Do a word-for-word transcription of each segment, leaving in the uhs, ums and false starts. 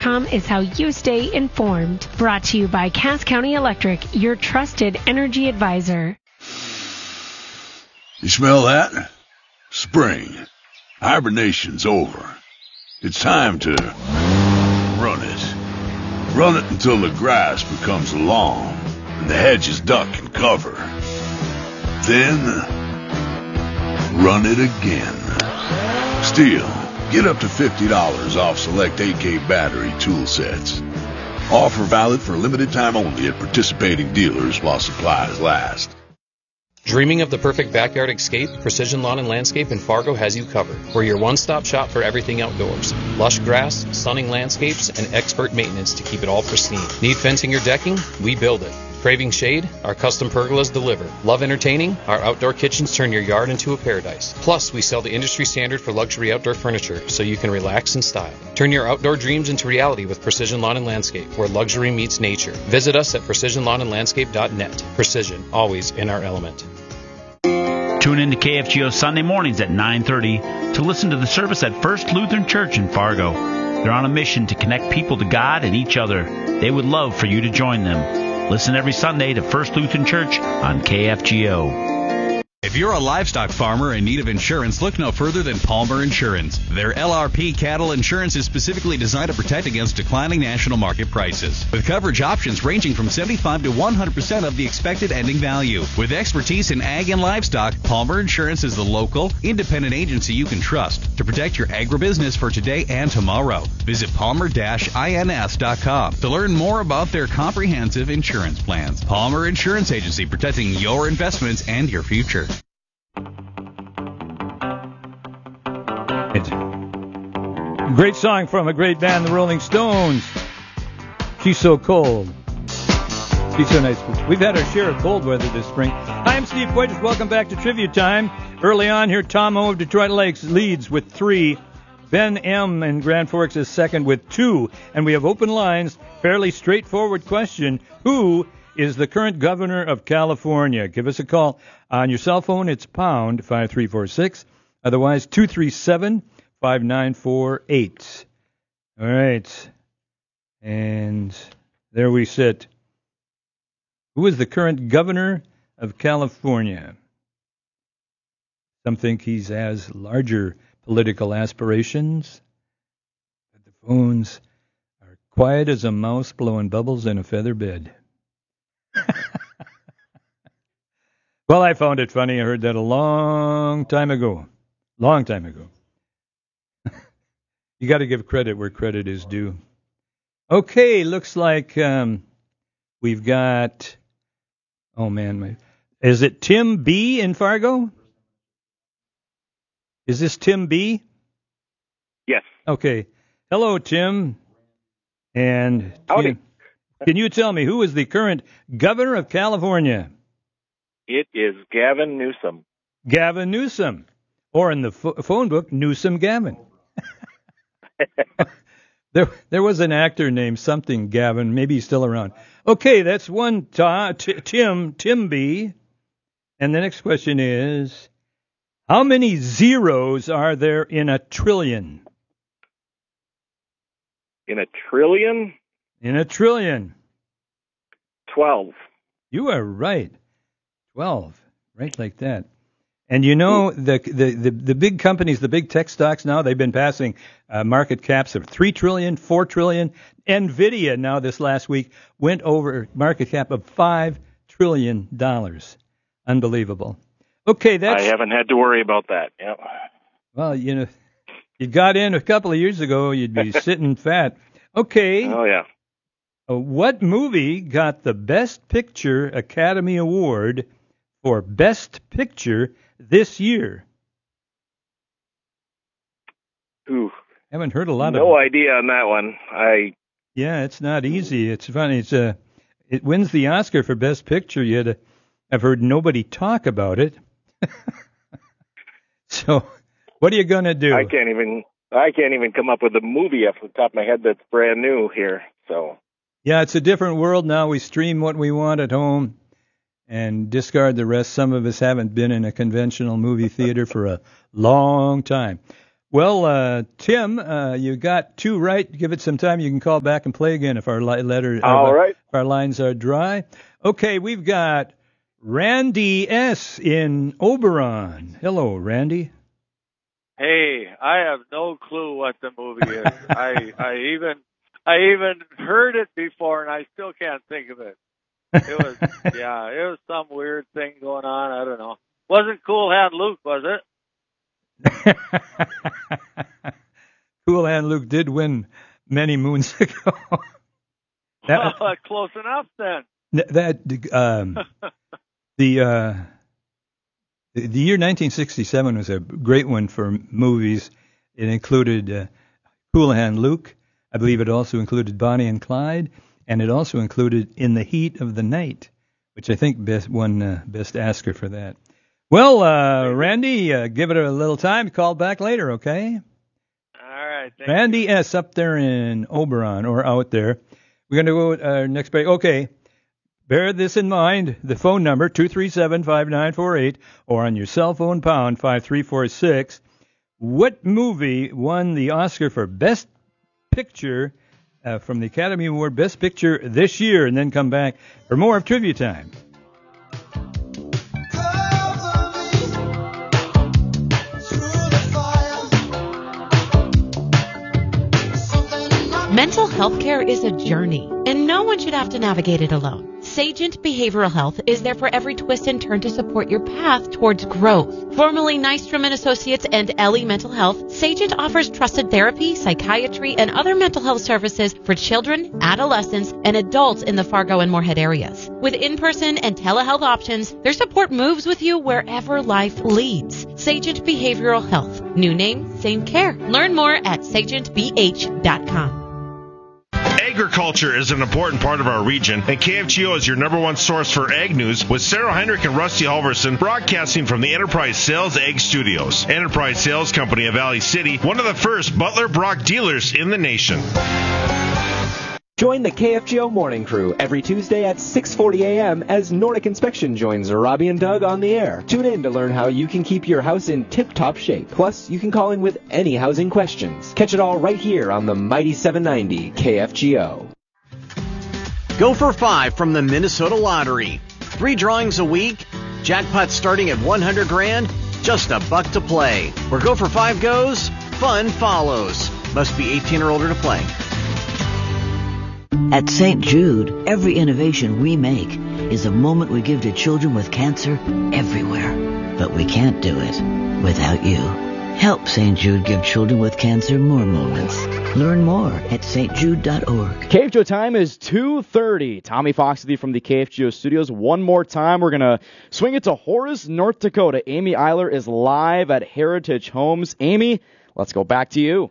Com is how you stay informed. Brought to you by Cass County Electric, your trusted energy advisor. You smell that? Spring. Hibernation's over. It's time to run it. Run it until the grass becomes long and the hedges duck and cover. Then, run it again. Steel. Get up to fifty dollars off select A K battery tool sets. Offer valid for a limited time only at participating dealers while supplies last. Dreaming of the perfect backyard escape? Precision Lawn and Landscape in Fargo has you covered. We're your one-stop shop for everything outdoors. Lush grass, stunning landscapes, and expert maintenance to keep it all pristine. Need fencing or decking? We build it. Craving shade? Our custom pergolas deliver. Love entertaining? Our outdoor kitchens turn your yard into a paradise. Plus, we sell the industry standard for luxury outdoor furniture, so you can relax in style. Turn your outdoor dreams into reality with Precision Lawn and Landscape, where luxury meets nature. Visit us at precision lawn and landscape dot net. Precision, always in our element. Tune in to K F G O Sunday mornings at nine thirty to listen to the service at First Lutheran Church in Fargo. They're on a mission to connect people to God and each other. They would love for you to join them. Listen every Sunday to First Lutheran Church on K F G O. If you're a livestock farmer in need of insurance, look no further than Palmer Insurance. Their L R P cattle insurance is specifically designed to protect against declining national market prices, with coverage options ranging from seventy-five to one hundred percent of the expected ending value. With expertise in ag and livestock, Palmer Insurance is the local, independent agency you can trust to protect your agribusiness for today and tomorrow. Visit palmer dash ins dot com to learn more about their comprehensive insurance plans. Palmer Insurance Agency, protecting your investments and your future. Great song from a great band, the Rolling Stones. She's so cold. She's so nice. We've had our share of cold weather this spring. Hi, I'm Steve Poitras. Welcome back to Trivia Time. Early on here, Tom O of Detroit Lakes leads with three. Ben M in Grand Forks is second with two. And we have open lines. Fairly straightforward question. Who is the current governor of California? Give us a call on your cell phone. It's pound five three four six. Otherwise, two three seven, five nine four eight. All right. And there we sit. Who is the current governor of California? Some think he has larger political aspirations. But the phones are quiet as a mouse blowing bubbles in a feather bed. Well, I found it funny. I heard that a long time ago. Long time ago. You got to give credit where credit is due. Okay, looks like um, we've got. Oh man, my, is it Tim B in Fargo? Is this Tim B? Yes. Okay. Hello, Tim. And howdy. Tim, can you tell me who is the current governor of California? It is Gavin Newsom. Gavin Newsom. Or in the ph- phone book, Newsom Gavin. there there was an actor named something Gavin. Maybe he's still around. Okay, that's one. Ta- t- Tim, Tim B. And the next question is, how many zeros are there in a trillion? In a trillion? In a trillion. Twelve. You are right. Twelve. Right like that. And you know, the, the, the, the big companies, the big tech stocks now, they've been passing uh, market caps of three trillion dollars, four trillion dollars. NVIDIA now this last week went over market cap of five trillion dollars. Unbelievable. Okay, that's... I haven't had to worry about that. Yep. Well, you know, you got in a couple of years ago, you'd be sitting fat. Okay. Oh, yeah. Uh, what movie got the Best Picture Academy Award for Best Picture this year? Ooh. Haven't heard a lot no of... No idea on that one. I... Yeah, it's not easy. It's funny. It's a... It wins the Oscar for Best Picture, yet uh, I've heard nobody talk about it. So, what are you going to do? I can't even I can't even come up with a movie off the top of my head that's brand new here. So. Yeah, it's a different world now. We stream what we want at home and discard the rest. Some of us haven't been in a conventional movie theater for a long time. Well, uh, Tim, uh, you got two right. Give it some time. You can call back and play again if our li- letter, All our, right. if our lines are dry. Okay, we've got Randy S. in Oberon. Hello, Randy. Hey, I have no clue what the movie is. I I even I even heard it before, and I still can't think of it. It was yeah, it was some weird thing going on. I don't know. Wasn't Cool Hand Luke, was it? Cool Hand Luke did win many moons ago. that, Well, close enough then. that um, the uh, the the year nineteen sixty-seven was a great one for movies. It included uh, Cool Hand Luke. I believe it also included Bonnie and Clyde, and it also included In the Heat of the Night, which I think best won uh, Best Oscar for that. Well, uh, Randy, uh, give it a little time. Call back later, okay? All right. Thank Randy you. S. up there in Oberon, or out there. We're going to go with our next break. Okay. Bear this in mind. The phone number, two three seven, five nine four eight, or on your cell phone, pound five three four six. What movie won the Oscar for Best Picture uh, from the Academy Award Best Picture this year? And then come back for more of Trivia Time. Mental health care is a journey, and no one should have to navigate it alone. Sagent Behavioral Health is there for every twist and turn to support your path towards growth. Formerly Nystrom and Associates and Ellie Mental Health, Sagent offers trusted therapy, psychiatry, and other mental health services for children, adolescents, and adults in the Fargo and Moorhead areas. With in-person and telehealth options, their support moves with you wherever life leads. Sagent Behavioral Health. New name, same care. Learn more at sagent b h dot com. Agriculture is an important part of our region, and K F G O is your number one source for ag news, with Sarah Heinrich and Rusty Halverson broadcasting from the Enterprise Sales Ag Studios. Enterprise Sales Company of Valley City, one of the first Butler Brock dealers in the nation. Join the K F G O Morning Crew every Tuesday at six forty a.m. as Nordic Inspection joins Robbie and Doug on the air. Tune in to learn how you can keep your house in tip-top shape. Plus, you can call in with any housing questions. Catch it all right here on the Mighty seven ninety K F G O. Go for five from the Minnesota Lottery. Three drawings a week. Jackpot starting at one hundred grand. Just a buck to play. Where Go for Five goes, fun follows. Must be eighteen or older to play. At Saint Jude, every innovation we make is a moment we give to children with cancer everywhere. But we can't do it without you. Help Saint Jude give children with cancer more moments. Learn more at s t jude dot org. K F G O time is two thirty. Tommy Fox with you from the K F G O studios. One more time, we're going to swing it to Horace, North Dakota. Amy Eiler is live at Heritage Homes. Amy, let's go back to you.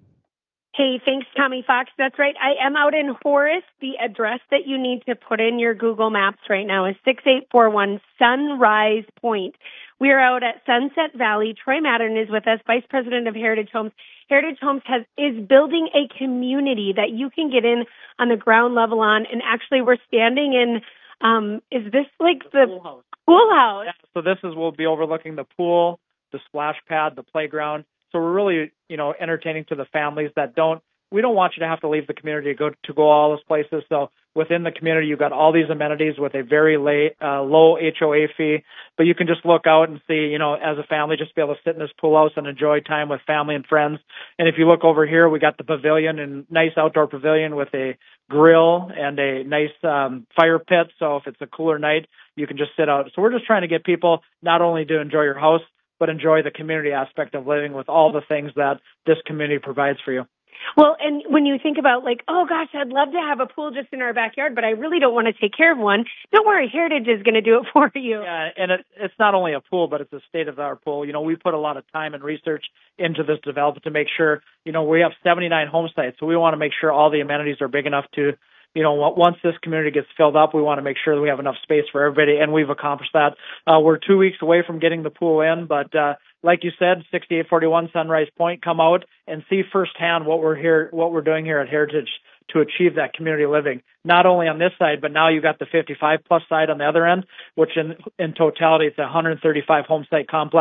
Hey, thanks, Tommy Fox. That's right. I am out in Horace. The address that you need to put in your Google Maps right now is six eight four one Sunrise Point. We are out at Sunset Valley. Troy Mattern is with us, Vice President of Heritage Homes. Heritage Homes has is building a community that you can get in on the ground level on. And actually, we're standing in, um, is this like the pool house? Pool house. Yeah, so this is, we'll be overlooking the pool, the splash pad, the playground. So we're really, you know, entertaining to the families that don't, we don't want you to have to leave the community to go to go all those places. So within the community, you've got all these amenities with a very late, uh, low H O A fee, but you can just look out and see, you know, as a family, just be able to sit in this pool house and enjoy time with family and friends. And if you look over here, we got the pavilion and nice outdoor pavilion with a grill and a nice um, fire pit. So if it's a cooler night, you can just sit out. So we're just trying to get people not only to enjoy your house, but enjoy the community aspect of living with all the things that this community provides for you. Well, and when you think about like, oh gosh, I'd love to have a pool just in our backyard, but I really don't want to take care of one. Don't worry, Heritage is going to do it for you. Yeah, and it, it's not only a pool, but it's a state-of-the-art pool. You know, we put a lot of time and research into this development to make sure, you know, we have seventy-nine home sites, so we want to make sure all the amenities are big enough to, you know, once this community gets filled up, we want to make sure that we have enough space for everybody, and we've accomplished that. Uh, we're two weeks away from getting the pool in, but uh, like you said, sixty-eight forty-one Sunrise Point, come out and see firsthand what we're here, what we're doing here at Heritage to achieve that community living. Not only on this side, but now you've got the fifty-five plus side on the other end, which in in totality it's a one hundred thirty-five home site complex.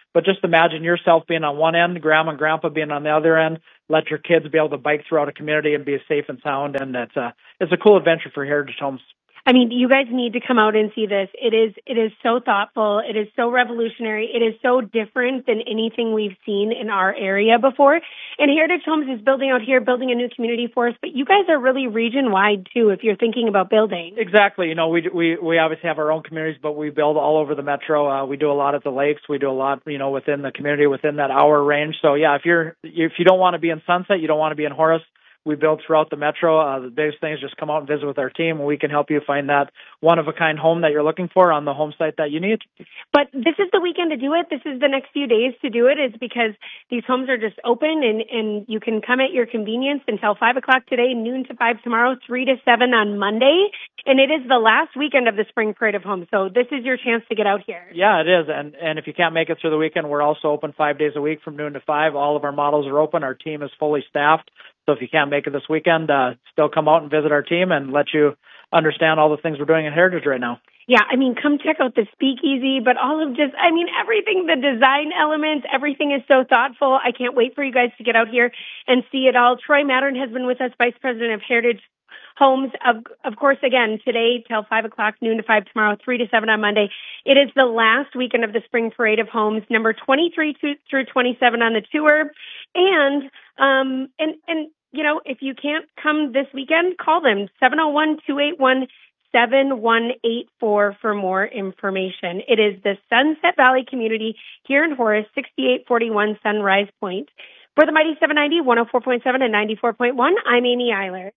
But just imagine yourself being on one end, grandma and grandpa being on the other end. Let your kids be able to bike throughout a community and be safe and sound. And it's a, it's a cool adventure for Heritage Homes. I mean, you guys need to come out and see this. It is, it is so thoughtful. It is so revolutionary. It is so different than anything we've seen in our area before. And Heritage Homes is building out here, building a new community for us. But you guys are really region-wide, too, if you're thinking about building. Exactly. You know, we we we obviously have our own communities, but we build all over the metro. Uh, we do a lot at the lakes. We do a lot, you know, within the community, within that hour range. So, yeah, if you're if you don't want to be in Sunset, you don't want to be in Horace, we build throughout the metro. Uh, the biggest thing is just come out and visit with our team, and we can help you find that one-of-a-kind home that you're looking for on the home site that you need. But this is the weekend to do it. This is the next few days to do it. It's because these homes are just open, and, and you can come at your convenience until five o'clock today, noon to five tomorrow, three to seven on Monday. And it is the last weekend of the Spring Parade of Homes, so this is your chance to get out here. Yeah, it is. And, and if you can't make it through the weekend, we're also open five days a week from noon to five. All of our models are open. Our team is fully staffed. So if you can't make it this weekend, uh, still come out and visit our team and let you understand all the things we're doing at Heritage right now. Yeah, I mean, come check out the speakeasy, but all of just, I mean, everything, the design elements, everything is so thoughtful. I can't wait for you guys to get out here and see it all. Troy Mattern has been with us, Vice President of Heritage Homes. Of, of course, again, today till five o'clock, noon to five tomorrow, three to seven on Monday. It is the last weekend of the Spring Parade of Homes, number twenty-three through twenty-seven on the tour. And, um, and, and, you know, if you can't come this weekend, call them, seven oh one, two eight one, seven one eight four for more information. It is the Sunset Valley community here in Horace, sixty-eight forty-one Sunrise Point. For the Mighty seven ninety, one oh four point seven and ninety-four point one, I'm Amy Eiler.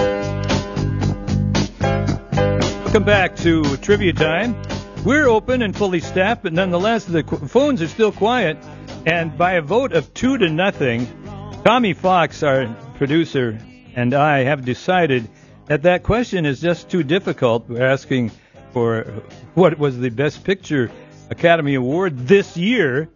Welcome back to Trivia Time. We're open and fully staffed, but nonetheless, the phones are still quiet. And by a vote of two to nothing, Tommy Fox, our producer, and I have decided that that question is just too difficult. We're asking for what was the Best Picture Academy Award this year.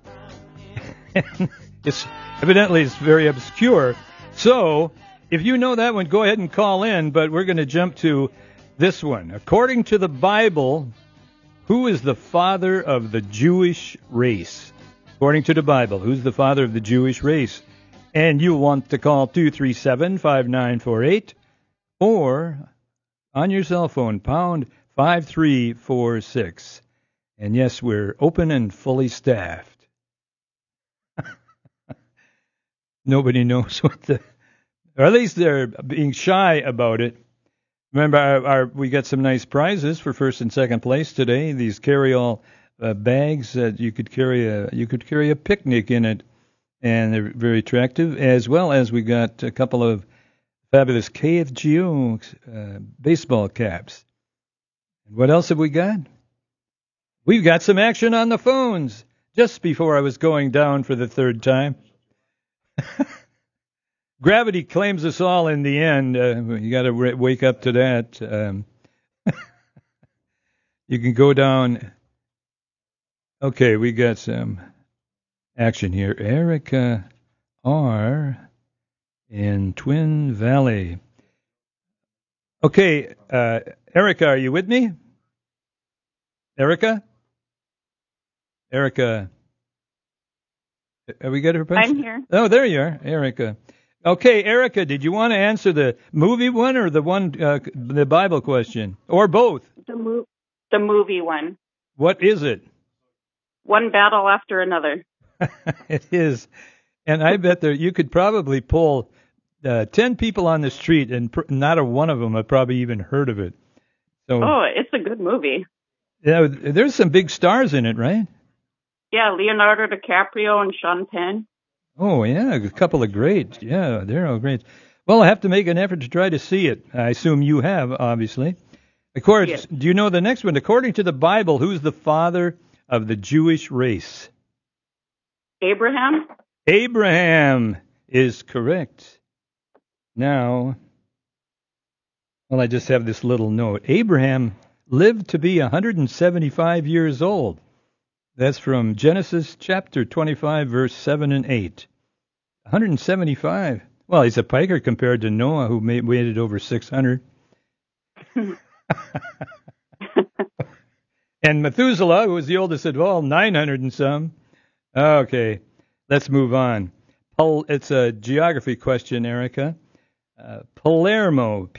It's evidently it's very obscure. So, if you know that one, go ahead and call in, but we're going to jump to this one. According to the Bible, who is the father of the Jewish race? According to the Bible, who's the father of the Jewish race? And you want to call two three seven, five nine four eight or on your cell phone, pound five three four six. And yes, we're open and fully staffed. Nobody knows what the... Or at least they're being shy about it. Remember, our, our, we got some nice prizes for first and second place today. These carry-all uh, bags that you could carry a you could carry a picnic in it, and they're very attractive. As well as we got a couple of fabulous K F G O uh, baseball caps. And what else have we got? We've got some action on the phones. Just before I was going down for the third time. Gravity claims us all in the end. Uh, you got to re- wake up to that. Um, you can go down. Okay, we got some action here. Erica R. in Twin Valley. Okay, uh, Erica, are you with me? Erica? Erica. Have we got her? I'm here. Oh, there you are, Erica. Okay, Erica, did you want to answer the movie one or the one, uh, the Bible question, or both? The, mo- the movie one. What is it? One battle after another. It is, and I bet there you could probably pull uh, ten people on the street, and pr- not a one of them have probably even heard of it. So, oh, it's a good movie. Yeah, there's some big stars in it, right? Yeah, Leonardo DiCaprio and Sean Penn. Oh, yeah, a couple of great. Yeah, they're all great. Well, I have to make an effort to try to see it. I assume you have, obviously. Of course, yes. Do you know the next one? According to the Bible, who's the father of the Jewish race? Abraham. Abraham is correct. Now, well, I just have this little note. Abraham lived to be one hundred seventy-five years old. That's from Genesis chapter twenty-five, verse seven and eight. one hundred seventy-five. Well, he's a piker compared to Noah, who made, waited over six hundred. And Methuselah, who was the oldest of all, nine hundred and some. Okay, let's move on. Pal- it's a geography question, Erica. Uh, Palermo,